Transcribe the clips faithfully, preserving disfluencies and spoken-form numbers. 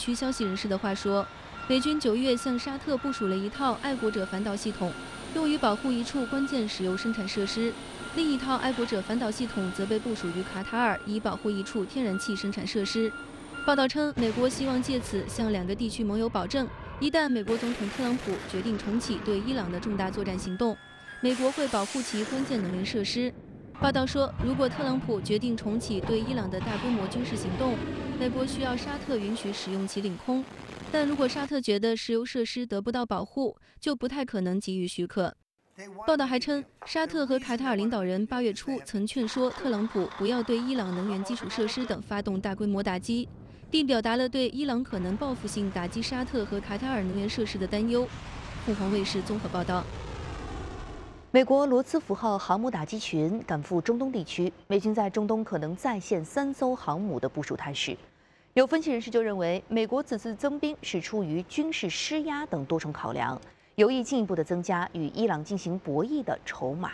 区消息人士的话说，美军九月向沙特部署了一套爱国者反导系统，用于保护一处关键石油生产设施。另一套爱国者反导系统则被部署于卡塔尔，以保护一处天然气生产设施。报道称，美国希望借此向两个地区盟友保证，一旦美国总统特朗普决定重启对伊朗的重大作战行动，美国会保护其关键能源设施。报道说，如果特朗普决定重启对伊朗的大规模军事行动，美国需要沙特允许使用其领空。但如果沙特觉得石油设施得不到保护，就不太可能给予许可。报道还称，沙特和凯塔尔领导人八月初曾劝说特朗普不要对伊朗能源基础设施等发动大规模打击，并表达了对伊朗可能报复性打击沙特和凯塔尔能源设施的担忧。凤凰卫视综合报道。 美国罗斯福号航母打击群赶赴中东地区，美军在中东可能再现三艘航母的部署态势。有分析人士就认为，美国此次增兵是出于军事施压等多重考量，有意进一步的增加与伊朗进行博弈的筹码。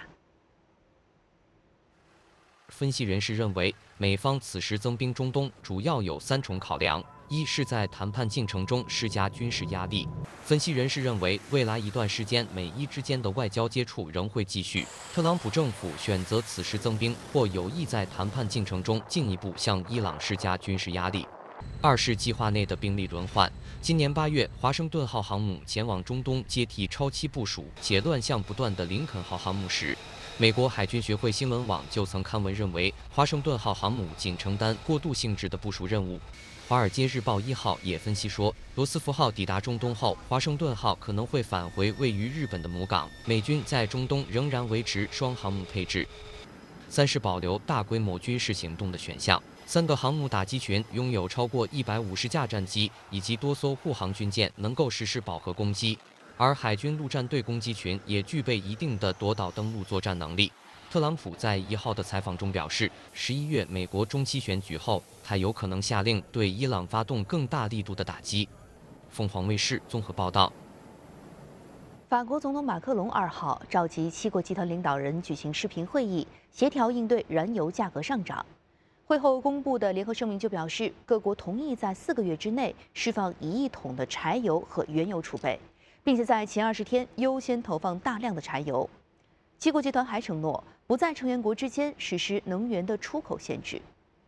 分析人士认为，美方此时增兵中东主要有三重考量：一是在谈判进程中施加军事压力。分析人士认为，未来一段时间美伊之间的外交接触仍会继续，特朗普政府选择此时增兵，或有意在谈判进程中进一步向伊朗施加军事压力。二是计划内的兵力轮换。今年八月，华盛顿号航母前往中东接替超期部署且乱象不断的林肯号航母时，美国海军学会新闻网就曾刊文认为，华盛顿号航母仅承担过渡性质的部署任务。华尔街日报一号也分析说，罗斯福号抵达中东后，华盛顿号可能会返回位于日本的母港，美军在中东仍然维持双航母配置。三是保留大规模军事行动的选项。三个航母打击群拥有超过一百五十架战机以及多艘护航军舰，能够实施饱和攻击。而海军陆战队攻击群也具备一定的夺岛登陆作战能力。特朗普在一号的采访中表示，十一月美国中期选举后，他有可能下令对伊朗发动更大力度的打击。凤凰卫视综合报道。 法国总统马克龙二号召集七国集团领导人举行视频会议，协调应对燃油价格上涨。会后公布的联合声明就表示，各国同意在四个月之内释放一亿桶的柴油和原油储备，并且在前二十天优先投放大量的柴油。七国集团还承诺不在成员国之间实施能源的出口限制。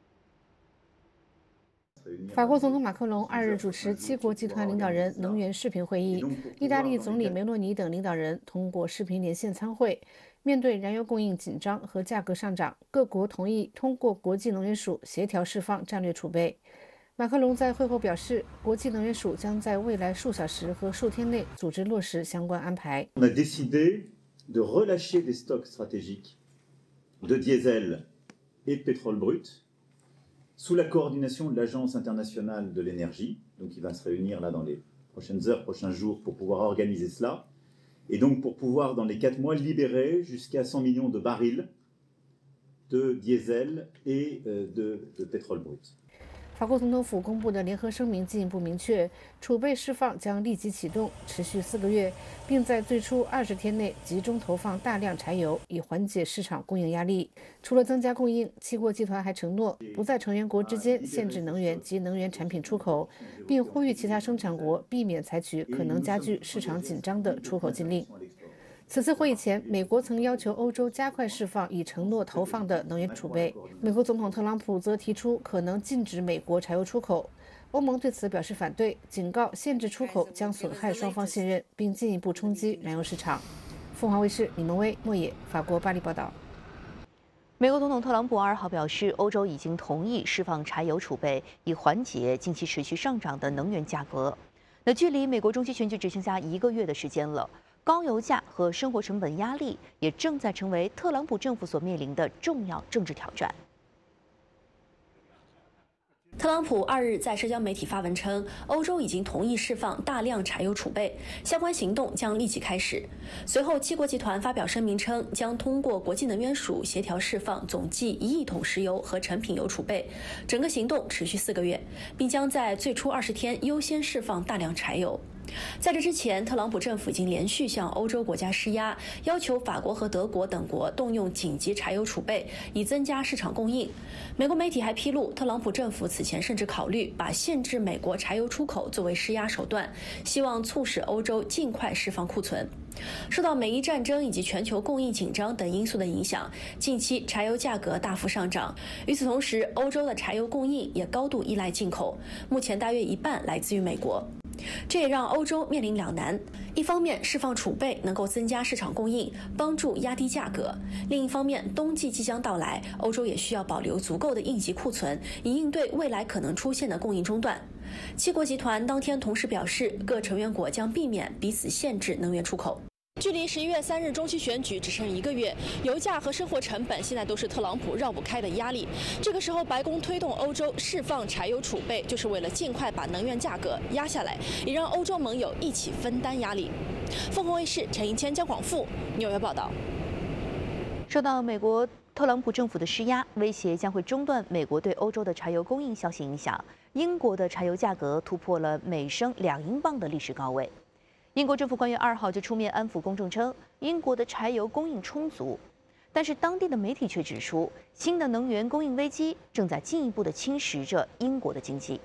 法国总统马克龙二日主持七国集团领导人能源视频会议，意大利总理梅洛尼等领导人通过视频连线参会。面对燃油供应紧张和价格上涨，各国同意通过国际能源署协调释放战略储备。马克龙在会后表示，国际能源署将在未来数小时和数天内组织落实相关安排。 On a décidé de relâcher des stocks stratégiques de diesel et de pétrole brut sous la coordination de l'Agence internationale de l'énergie, donc qui va se réunir là dans les prochaines heures, prochains jours pour pouvoir organiser cela. Et donc pour pouvoir, dans les quatre mois, libérer jusqu'à cent millions de barils de diesel et de, de pétrole brut. 法国总统府公布的联合声明进一步明确，储备释放将立即启动，持续四个月，并在最初二十天内集中投放大量柴油，以缓解市场供应压力。除了增加供应，七国集团还承诺不在成员国之间限制能源及能源产品出口，并呼吁其他生产国避免采取可能加剧市场紧张的出口禁令。此次会议前，美国曾要求欧洲加快释放已承诺投放的能源储备。美国总统特朗普则提出可能禁止美国柴油出口。欧盟对此表示反对，警告限制出口将损害双方信任，并进一步冲击燃油市场。凤凰卫视李萌威、莫野，法国巴黎报道。 美国总统特朗普二号表示，欧洲已经同意释放柴油储备，以缓解近期持续上涨的能源价格。那距离美国中期选举只剩下一个月的时间了。高油价和生活成本压力也正在成为特朗普政府所面临的重要政治挑战。 特朗普二日在社交媒体发文称，欧洲已经同意释放大量柴油储备，相关行动将立即开始。随后，七国集团发表声明称，将通过国际能源署协调释放总计一亿桶石油和成品油储备，整个行动持续四个月，并将在最初二十天优先释放大量柴油。 在这之前，特朗普政府已经连续向欧洲国家施压，要求法国和德国等国动用紧急柴油储备，以增加市场供应。美国媒体还披露，特朗普政府此前甚至考虑把限制美国柴油出口作为施压手段，希望促使欧洲尽快释放库存。受到美伊战争以及全球供应紧张等因素的影响，近期柴油价格大幅上涨。与此同时，欧洲的柴油供应也高度依赖进口，目前大约一半来自于美国。这也让欧洲面临两难：一方面释放储备能够增加市场供应，帮助压低价格；另一方面，冬季即将到来，欧洲也需要保留足够的应急库存，以应对未来可能出现的供应中断。七国集团当天同时表示，各成员国将避免彼此限制能源出口。距离十一月三日中期选举只剩一个月，油价和生活成本现在都是特朗普绕不开的压力。这个时候，白宫推动欧洲释放柴油储备，就是为了尽快把能源价格压下来，也让欧洲盟友一起分担压力。凤凰卫视陈银谦、江广富纽约报道。 受到美国特朗普政府的施压，威胁将会中断美国对欧洲的柴油供应消息影响，英国的柴油价格突破了每升两英镑的历史高位。英国政府官员二号就出面安抚公众称，英国的柴油供应充足，但是当地的媒体却指出，新的能源供应危机正在进一步的侵蚀着英国的经济。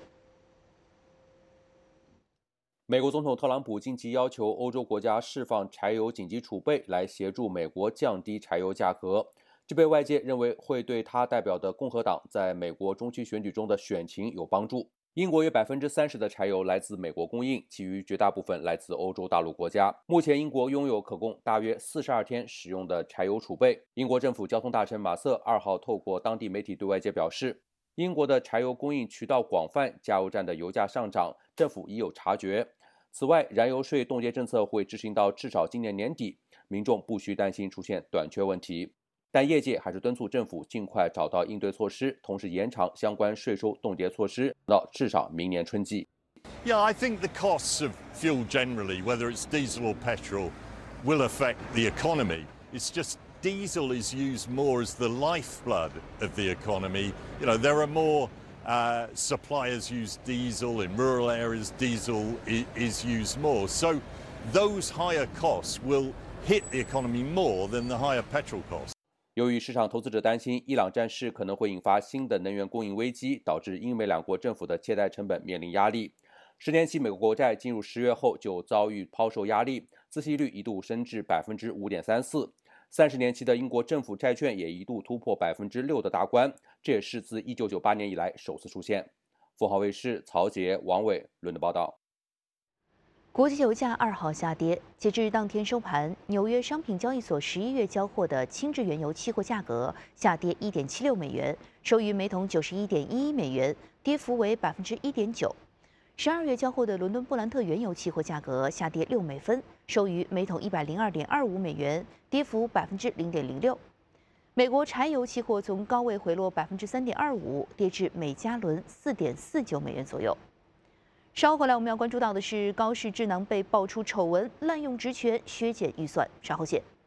美国总统特朗普近期要求欧洲国家释放柴油紧急储备，来协助美国降低柴油价格。这被外界认为会对他代表的共和党在美国中期选举中的选情有帮助。英国约百分之三十的柴油来自美国供应，其余绝大部分来自欧洲大陆国家。目前，英国拥有可供大约四十二天使用的柴油储备。英国政府交通大臣马瑟二号透过当地媒体对外界表示，英国的柴油供应渠道广泛，加油站的油价上涨，政府已有察觉。此外，燃油税冻结政策会执行到至少今年年底，民众不需担心出现短缺问题。但业界还是敦促政府尽快找到应对措施，同时延长相关税收冻结措施到至少明年春季。 Yeah, I think the costs of fuel generally, whether it's diesel or petrol, will affect the economy. It's just diesel is used more as the lifeblood of the economy. You know, there are more uh, suppliers use diesel in rural areas. Diesel is, is used more, so those higher costs will hit the economy more than the higher petrol costs. 由于市场投资者担心伊朗战事可能会引发新的能源供应危机，导致英美两国政府的借贷成本面临压力。十年期美国国债进入十月后就遭遇抛售压力，孳息率一度升至百分之五点三四。三十年期的英国政府债券也一度突破百分之六的大关，这也是自一九九八年以来首次出现。凤凰卫视曹杰、王伟伦敦报道。 国际油价二号下跌，截至当天收盘，纽约商品交易所十一月交货的轻质原油期货价格下跌一点七六美元，收于每桶九十一点一一美元，跌幅为百分之一点九。十二月交货的伦敦布兰特原油期货价格下跌六美分，收于每桶一百零二点二五美元，跌幅百分之零点零六。美国柴油期货从高位回落百分之三点二五，跌至每加仑四点四九美元左右。稍后来，我们要关注到的是高市智囊被爆出丑闻，滥用职权削减预算。稍后见。